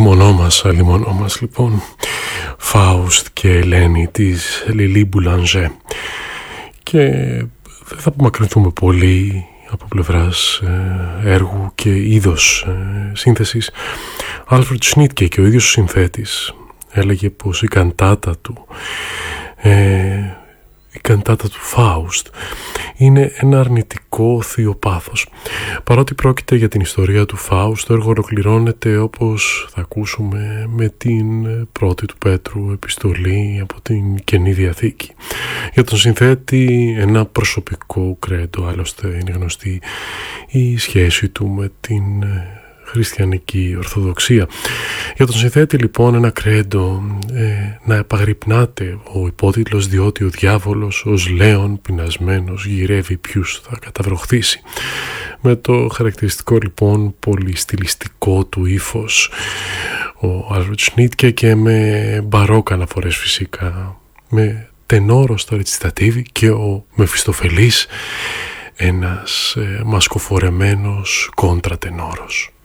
Αλίμονό μας λοιπόν, Φάουστ και Ελένη της Λιλί Μπουλανζέ. Και δεν θα απομακρυνθούμε πολύ από πλευράς έργου και είδος σύνθεσης. Άλφρεντ Σνίτκε και ο ίδιος ο συνθέτης έλεγε πως η καντάτα του Φάουστ είναι ένα αρνητικό θείο πάθος. Παρότι πρόκειται για την ιστορία του Φάουστ, το έργο ολοκληρώνεται, όπως θα ακούσουμε, με την πρώτη του Πέτρου επιστολή από την Καινή Διαθήκη. Για τον συνθέτη ένα προσωπικό κρέντο, άλλωστε είναι γνωστή η σχέση του με την χριστιανική ορθοδοξία. Για τον συνθέτη λοιπόν ένα κρέντο, να επαγρυπνάται ο υπότιτλος, διότι ο διάβολος ως λέον πεινασμένος γυρεύει ποιους θα καταβροχθήσει. Με το χαρακτηριστικό λοιπόν πολυστιλιστικό του ύφος ο Άλφρεντ Σνίτκε και με μπαρόκα αναφορές φυσικά, με τενόρο στο ρετσιτατίβι και ο Μεφιστοφελής ένας μασκοφορεμένος κόντρα τενόρος.